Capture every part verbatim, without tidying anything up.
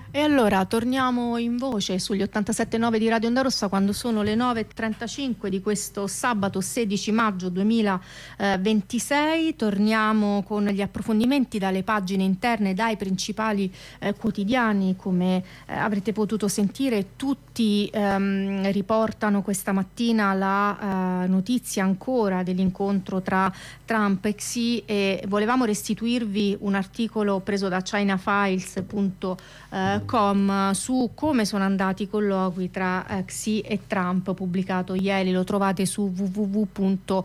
E allora torniamo in voce sugli ottantasette virgola nove di Radio Onda Rossa quando sono le nove e trentacinque di questo sabato sedici maggio duemilaventisei. Torniamo con gli approfondimenti dalle pagine interne, dai principali eh, quotidiani. Come eh, avrete potuto sentire, tutti ehm, riportano questa mattina la eh, notizia ancora dell'incontro tra Trump e Xi, e volevamo restituirvi un articolo preso da china files punto com su come sono andati i colloqui tra eh, Xi e Trump, pubblicato ieri. Lo trovate su w w w punto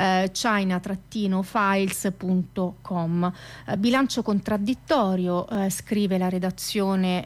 china files punto com. Eh, bilancio contraddittorio, eh, scrive la redazione,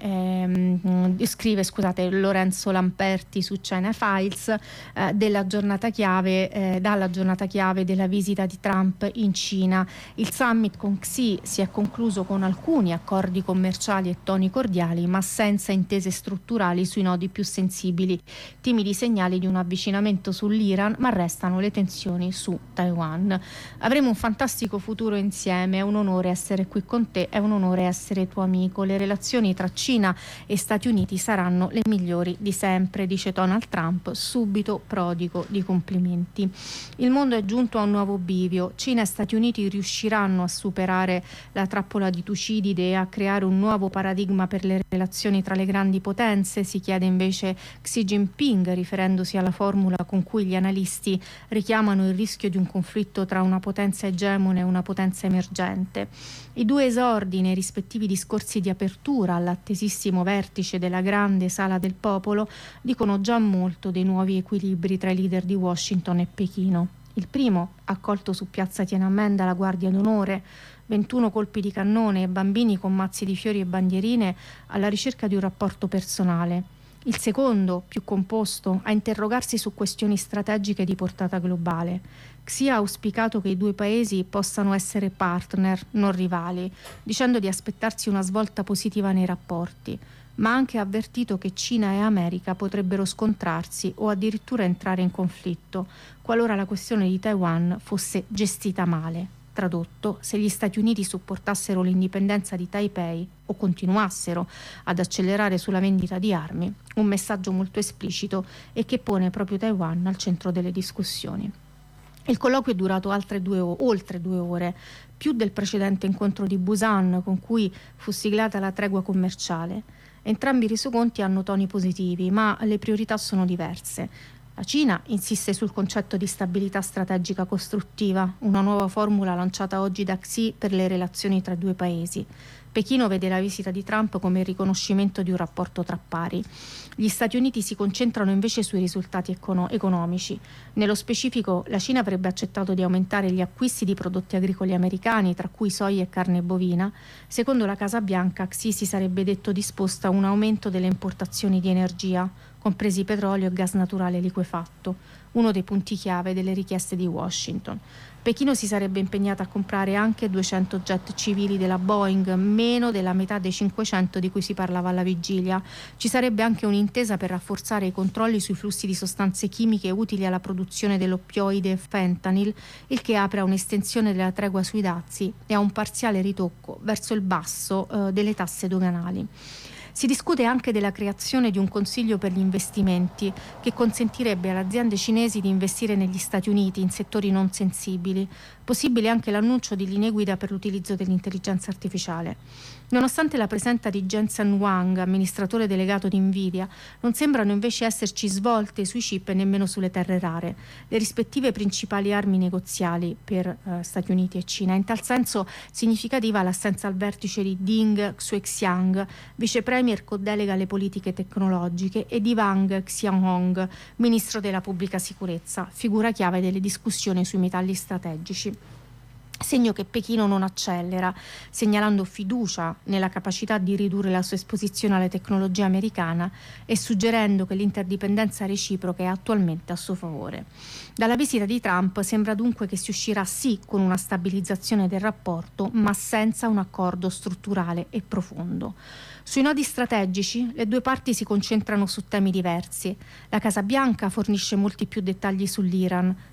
ehm, scrive scusate Lorenzo Lamperti su China Files, eh, della giornata chiave, eh, dalla giornata chiave della visita di Trump in Cina. Il summit con Xi si è concluso con alcuni accordi commerciali e toni cordiali, ma senza intese strutturali sui nodi più sensibili. Timidi segnali di un avvicinamento sull'Iran, ma restano le tensioni su Taiwan. Avremo un fantastico futuro insieme, è un onore essere qui con te, è un onore essere tuo amico. Le relazioni tra Cina e Stati Uniti saranno le migliori di sempre, dice Donald Trump, subito prodigo di complimenti. Il mondo è giunto a un nuovo bivio. Cina e Stati Uniti riusciranno a superare la trappola di Tucidide e a creare un nuovo paradigma per le relazioni tra le grandi potenze, si chiede invece Xi Jinping, riferendosi alla formula con cui gli analisti richiamano il rischio di un conflitto tra una potenza egemone e una potenza emergente. I due esordi nei rispettivi discorsi di apertura all'attesissimo vertice della grande sala del popolo dicono già molto dei nuovi equilibri tra i leader di Washington e Pechino. Il primo, accolto su piazza Tiananmen dalla Guardia d'Onore, ventuno colpi di cannone e bambini con mazzi di fiori e bandierine alla ricerca di un rapporto personale. Il secondo, più composto, a interrogarsi su questioni strategiche di portata globale. Xi ha auspicato che i due paesi possano essere partner, non rivali, dicendo di aspettarsi una svolta positiva nei rapporti, ma ha anche avvertito che Cina e America potrebbero scontrarsi o addirittura entrare in conflitto, qualora la questione di Taiwan fosse gestita male. Tradotto, se gli Stati Uniti supportassero l'indipendenza di Taipei o continuassero ad accelerare sulla vendita di armi, un messaggio molto esplicito e che pone proprio Taiwan al centro delle discussioni. Il colloquio è durato altre due o- oltre due ore, più del precedente incontro di Busan con cui fu siglata la tregua commerciale. Entrambi i resoconti hanno toni positivi, ma le priorità sono diverse. La Cina insiste sul concetto di stabilità strategica costruttiva, una nuova formula lanciata oggi da Xi per le relazioni tra i due paesi. Pechino vede la visita di Trump come il riconoscimento di un rapporto tra pari. Gli Stati Uniti si concentrano invece sui risultati econo- economici. Nello specifico, la Cina avrebbe accettato di aumentare gli acquisti di prodotti agricoli americani, tra cui soia e carne bovina. Secondo la Casa Bianca, Xi si sarebbe detto disposta a un aumento delle importazioni di energia, compresi petrolio e gas naturale liquefatto, uno dei punti chiave delle richieste di Washington. Pechino si sarebbe impegnata a comprare anche duecento jet civili della Boeing, meno della metà dei cinquecento di cui si parlava alla vigilia. Ci sarebbe anche un'intesa per rafforzare i controlli sui flussi di sostanze chimiche utili alla produzione dell'oppioide fentanyl, il che apre a un'estensione della tregua sui dazi e a un parziale ritocco verso il basso eh, delle tasse doganali. Si discute anche della creazione di un consiglio per gli investimenti che consentirebbe alle aziende cinesi di investire negli Stati Uniti in settori non sensibili. Possibile anche l'annuncio di linee guida per l'utilizzo dell'intelligenza artificiale. Nonostante la presenza di Jensen Huang, amministratore delegato di Nvidia, non sembrano invece esserci svolte sui chip e nemmeno sulle terre rare, le rispettive principali armi negoziali per eh, Stati Uniti e Cina. In tal senso significativa l'assenza al vertice di Ding Xuexiang, vice premier co-delega alle politiche tecnologiche, e di Wang Xiaohong, ministro della pubblica sicurezza, figura chiave delle discussioni sui metalli strategici. Segno che Pechino non accelera, segnalando fiducia nella capacità di ridurre la sua esposizione alla tecnologia americana e suggerendo che l'interdipendenza reciproca è attualmente a suo favore. Dalla visita di Trump sembra dunque che si uscirà sì con una stabilizzazione del rapporto, ma senza un accordo strutturale e profondo. Sui nodi strategici le due parti si concentrano su temi diversi. La Casa Bianca fornisce molti più dettagli sull'Iran.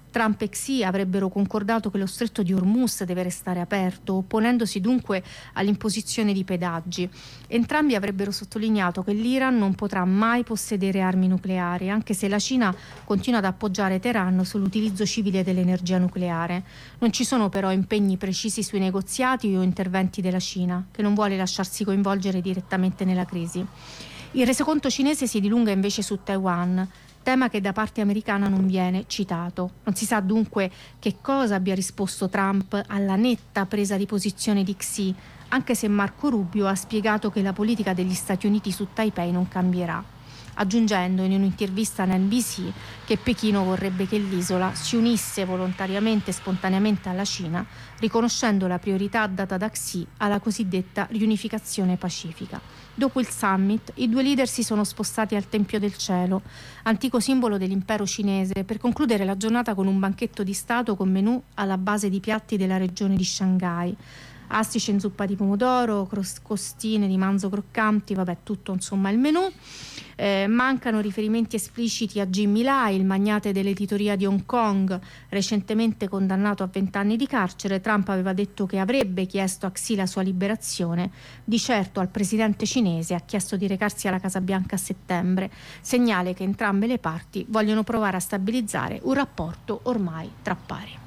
Trump e Xi avrebbero concordato che lo stretto di Hormuz deve restare aperto, opponendosi dunque all'imposizione di pedaggi. Entrambi avrebbero sottolineato che l'Iran non potrà mai possedere armi nucleari, anche se la Cina continua ad appoggiare Teheran sull'utilizzo civile dell'energia nucleare. Non ci sono però impegni precisi sui negoziati o interventi della Cina, che non vuole lasciarsi coinvolgere direttamente nella crisi. Il resoconto cinese si dilunga invece su Taiwan, tema che da parte americana non viene citato. Non si sa dunque che cosa abbia risposto Trump alla netta presa di posizione di Xi, anche se Marco Rubio ha spiegato che la politica degli Stati Uniti su Taipei non cambierà, aggiungendo in un'intervista a N B C che Pechino vorrebbe che l'isola si unisse volontariamente e spontaneamente alla Cina, riconoscendo la priorità data da Xi alla cosiddetta riunificazione pacifica. Dopo il summit, i due leader si sono spostati al Tempio del Cielo, antico simbolo dell'impero cinese, per concludere la giornata con un banchetto di Stato con menù alla base di piatti della regione di Shanghai. Astice in zuppa di pomodoro, costine di manzo croccanti, vabbè, tutto insomma il menù. Eh, mancano riferimenti espliciti a Jimmy Lai, il magnate dell'editoria di Hong Kong, recentemente condannato a vent'anni di carcere. Trump aveva detto che avrebbe chiesto a Xi la sua liberazione. Di certo al presidente cinese ha chiesto di recarsi alla Casa Bianca a settembre, segnale che entrambe le parti vogliono provare a stabilizzare un rapporto ormai tra pari.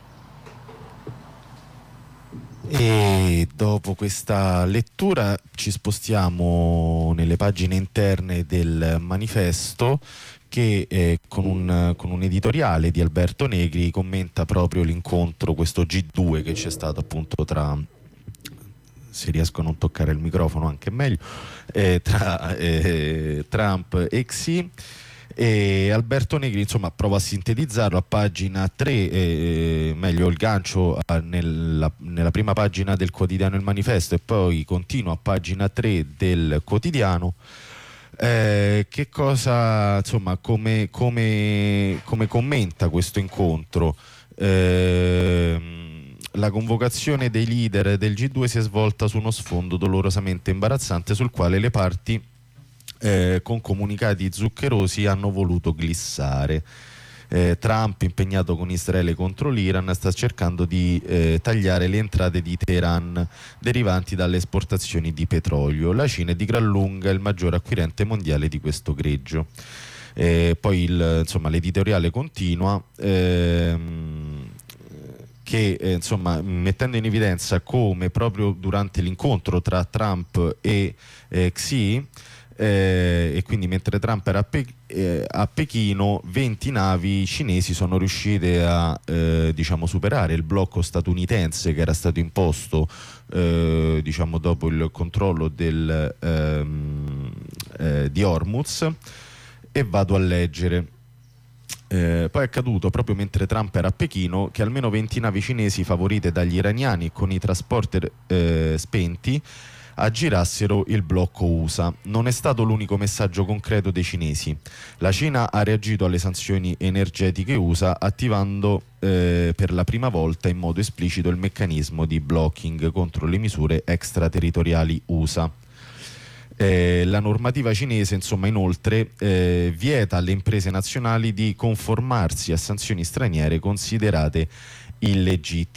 E dopo questa lettura ci spostiamo nelle pagine interne del manifesto che eh, con, un, con un editoriale di Alberto Negri commenta proprio l'incontro, questo G due che c'è stato appunto tra, se riesco a non toccare il microfono anche meglio, eh, tra eh, Trump e Xi. E Alberto Negri insomma prova a sintetizzarlo a pagina tre, eh, meglio il gancio eh, nella, nella prima pagina del quotidiano Il Manifesto e poi continua a pagina tre del quotidiano. Eh, che cosa insomma come, come, come commenta questo incontro? Eh, la convocazione dei leader del G due si è svolta su uno sfondo dolorosamente imbarazzante sul quale le parti Eh, con comunicati zuccherosi hanno voluto glissare. Eh, Trump, impegnato con Israele contro l'Iran, sta cercando di eh, tagliare le entrate di Teheran derivanti dalle esportazioni di petrolio. La Cina è di gran lunga il maggior acquirente mondiale di questo greggio. Eh, poi il, insomma, l'editoriale continua ehm, che eh, insomma mettendo in evidenza come proprio durante l'incontro tra Trump e eh, Xi Eh, e quindi mentre Trump era a, Pe- eh, a Pechino, venti navi cinesi sono riuscite a eh, diciamo superare il blocco statunitense che era stato imposto eh, diciamo dopo il controllo del, ehm, eh, di Hormuz. E vado a leggere. Eh, poi è accaduto proprio mentre Trump era a Pechino che almeno venti navi cinesi favorite dagli iraniani con i trasporter eh, spenti aggirassero il blocco U S A. Non è stato l'unico messaggio concreto dei cinesi. La Cina ha reagito alle sanzioni energetiche U S A attivando eh, per la prima volta in modo esplicito il meccanismo di blocking contro le misure extraterritoriali U S A. Eh, la normativa cinese, insomma, inoltre eh, vieta alle imprese nazionali di conformarsi a sanzioni straniere considerate illegittime.